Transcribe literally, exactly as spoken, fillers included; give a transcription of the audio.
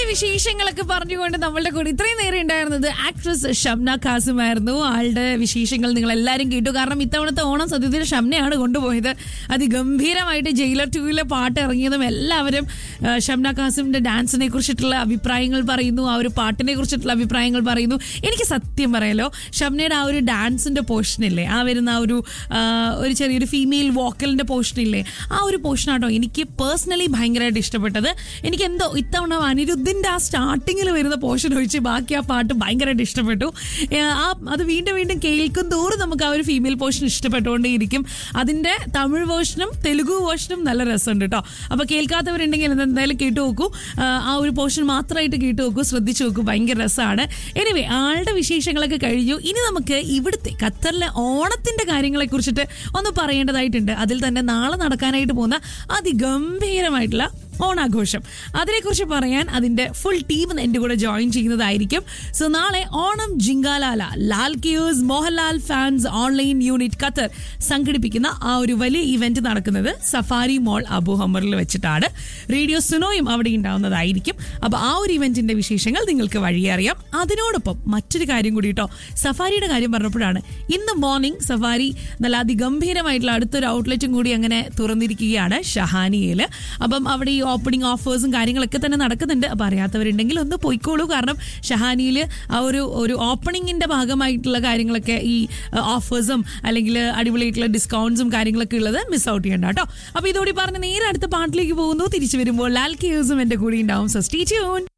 വിശേഷങ്ങളൊക്കെ പറഞ്ഞുകൊണ്ട് നമ്മളുടെ കൂടെ ഇത്രയും നേരം ഉണ്ടായിരുന്നത് ആക്ട്രസ് ഷംന കാസിം ആയിരുന്നു. ആളുടെ വിശേഷങ്ങൾ നിങ്ങൾ എല്ലാവരും കേട്ടു. കാരണം ഇത്തവണത്തെ ഓണം സത്യത്തിൽ ഷംനയാണ് കൊണ്ടുപോയത്. അതിഗംഭീരമായിട്ട് ജയിലർ ടൂവിലെ പാട്ട് ഇറങ്ങിയതും എല്ലാവരും ഷംന കാസിമിന്റെ ഡാൻസിനെ കുറിച്ചിട്ടുള്ള അഭിപ്രായങ്ങൾ പറയുന്നു, ആ ഒരു പാട്ടിനെ കുറിച്ചിട്ടുള്ള അഭിപ്രായങ്ങൾ പറയുന്നു. എനിക്ക് സത്യം പറയാലോ, ഷംനയുടെ ആ ഒരു ഡാൻസിന്റെ പോർഷനില്ലേ, ആ വരുന്ന ആ ഒരു ഒരു ചെറിയൊരു ഫീമെയിൽ വോക്കലിന്റെ പോർഷനില്ലേ, ആ ഒരു പോർഷനാട്ടോ എനിക്ക് പേഴ്സണലി ഭയങ്കരമായിട്ട് ഇഷ്ടപ്പെട്ടത്. എനിക്ക് എന്തോ ഇത്തവണ അനിരുദ്ധിന്റെ ആ സ്റ്റാർട്ടിങ്ങിൽ വരുന്ന പോർഷൻ ഒഴിച്ച് ബാക്കി ആ പാട്ട് ഭയങ്കരമായിട്ട് ഇഷ്ടപ്പെട്ടു. ആ അത് വീണ്ടും വീണ്ടും കേൾക്കും തോറും നമുക്ക് ആ ഒരു ഫീമെയിൽ പോർഷൻ ഇഷ്ടപ്പെട്ടുകൊണ്ടേയിരിക്കും. അതിന്റെ തമിഴ് വേർഷനും തെലുഗു വേർഷനും നല്ല രസമുണ്ട് കേട്ടോ. അപ്പൊ കേൾക്കാത്തവരുണ്ടെങ്കിൽ എന്തായാലും കേട്ടു നോക്കൂ. ആ ഒരു പോർഷൻ മാത്രമായിട്ട് കേട്ടു നോക്കൂ, ശ്രദ്ധിച്ചു നോക്കൂ, ഭയങ്കര രസമാണ്. എനിവേ, ആളുടെ വിശേഷങ്ങളൊക്കെ കഴിഞ്ഞു. ഇനി നമുക്ക് ഇവിടുത്തെ ഖത്തറിലെ ഓണത്തിന്റെ കാര്യങ്ങളെ കുറിച്ചിട്ട് ഒന്ന് പറയേണ്ടതായിട്ടുണ്ട്. അതിൽ തന്നെ നാളെ നടക്കാനായിട്ട് പോകുന്ന അതിഗംഭീരമായിട്ടുള്ള ഓണാഘോഷം, അതിനെക്കുറിച്ച് പറയാൻ അതിന്റെ ഫുൾ ടീം എന്റെ കൂടെ ജോയിൻ ചെയ്യുന്നതായിരിക്കും. സോ നാളെ Onam ജിങ്കാലാല Lal kiosk Mohanlal fans online unit Qatar സംഘടിപ്പിക്കുന്ന ആ ഒരു വലിയ ഇവന്റ് നടക്കുന്നത് സഫാരി മോൾ അബു ഹമ്മറിൽ വെച്ചിട്ടാണ്. റേഡിയോ സുനോയും അവിടെ ഉണ്ടാവുന്നതായിരിക്കും. അപ്പൊ ആ ഒരു ഇവന്റിന്റെ വിശേഷങ്ങൾ നിങ്ങൾക്ക് വഴിയെ അറിയാം. അതിനോടൊപ്പം മറ്റൊരു കാര്യം കൂടി കേട്ടോ, സഫാരിയുടെ കാര്യം പറഞ്ഞപ്പോഴാണ്, ഇന്ന് മോർണിംഗ് സഫാരി നല്ല അതിഗംഭീരമായിട്ടുള്ള അടുത്തൊരു ഔട്ട്ലെറ്റും കൂടി അങ്ങനെ തുറന്നിരിക്കുകയാണ് ഷഹാനിയയില്. അപ്പം അവിടെ ഈ ഓപ്പണിംഗ് ഓഫേഴ്സും കാര്യങ്ങളൊക്കെ തന്നെ നടക്കുന്നുണ്ട്. അപ്പോൾ അറിയാത്തവരുണ്ടെങ്കിൽ ഒന്ന് പോയിക്കോളൂ. കാരണം ഷഹാനിയിൽ ആ ഒരു ഒരു ഓപ്പണിങ്ങിന്റെ ഭാഗമായിട്ടുള്ള കാര്യങ്ങളൊക്കെ, ഈ ഓഫേഴ്സും അല്ലെങ്കിൽ അടിപൊളിയായിട്ടുള്ള ഡിസ്കൗണ്ട്സും കാര്യങ്ങളൊക്കെ ഉള്ളത് മിസ് ഔട്ട് ചെയ്യണ്ട കേട്ടോ. അപ്പോൾ ഇതോടെ പറഞ്ഞ് നേരെ അടുത്ത പാട്ടിലേക്ക് പോകുന്നു. തിരിച്ചു വരുമ്പോൾ ലാൽ കിയോസും എന്റെ കൂടെ ഉണ്ടാവും. So stay tune.